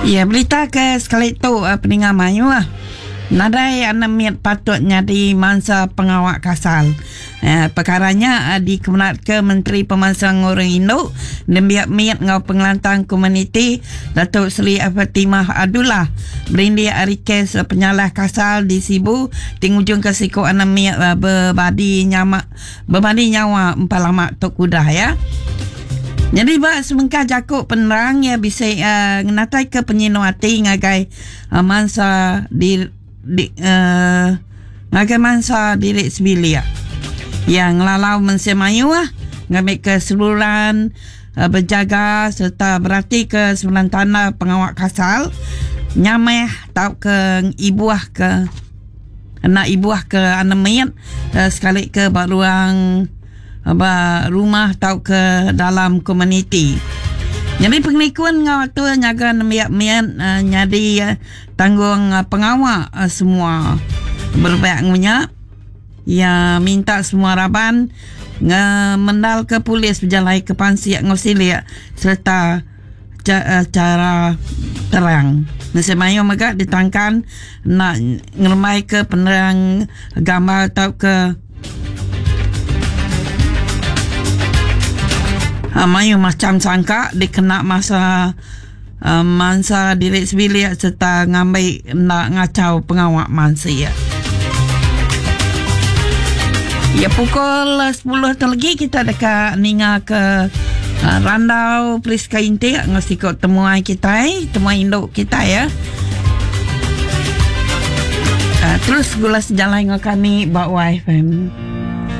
Ya, berita ke sekali tu peningan mayu nadai anamiat patutnya di mangsa pengawak kasal. Perkaranya dikemenat ke Menteri Pemansang Orang Indo dan biak miat ngau pengelantang komuniti Datuk Seri Fatimah Abdullah berindi kes penyalah kasal di Sibu tingujung ke siku anamiat berbadi nyawa empalamak tok kudah ya. Jadi bak semengkah jakuk penerang ya bisa ngatai ke penyinuati ngagai mansa ngagai mansa diri sebilia yang lalau mensemayu ngambil keseluruhan berjaga serta berarti ke sembilan tanah pengawak kasal nyameh tau ke ibuah ke anak ibuah ke anak sekali ke bak ruang rumah tau ke dalam komuniti. Jadi penglikuan ngawak tu nyaga miat nyadi tanggung pengawak semua berbaik minyak ya minta semua raban mendal ke polis berjalai ke pansiak ngosilia serta cara terang. Nasi mayu megak ditangkan nak ngermai ke penerang gambar tau ke mayu macam sangka dikena masa diri sebilik serta ngambil nak ngacau pengawak mansia. Ya pukul 10 lagi kita dekat ninga ke Randau Polis Kainti ngasikot temuan kita temuan induk kita ya. Terus gula sejalan dengan kami Bak YFM.